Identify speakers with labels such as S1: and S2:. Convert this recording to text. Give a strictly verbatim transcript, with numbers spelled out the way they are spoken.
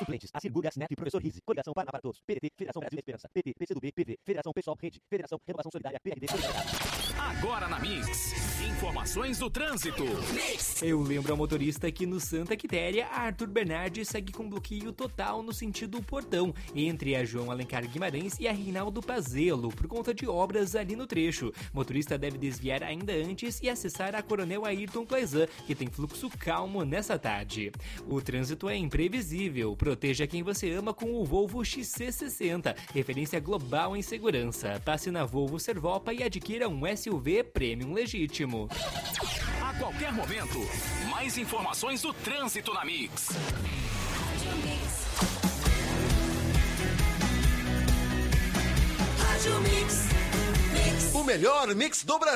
S1: Suplentes, Acir Burgas Neto e Professor Rizzi. Coligação Paraná para Todos. P D T, Federação Brasil Esperança. P T, PCdoB, P V, Federação Pessoal Rede, Federação Renovação Solidária, P R D, Solidariedade.
S2: Agora na Mix, informações do trânsito. Mix.
S3: Eu lembro ao motorista que no Santa Quitéria, a Arthur Bernardi segue com bloqueio total no sentido Portão, entre a João Alencar Guimarães e a Reinaldo Pazelo, por conta de obras ali no trecho. O motorista deve desviar ainda antes e acessar a Coronel Ayrton Plaizan, que tem fluxo calmo nessa tarde. O trânsito é imprevisível. Proteja quem você ama com o Volvo X C sessenta, referência global em segurança. Passe na Volvo Servopa e adquira um S U V Premium legítimo.
S2: A qualquer momento, mais informações do trânsito na Mix.
S4: O melhor mix do Brasil.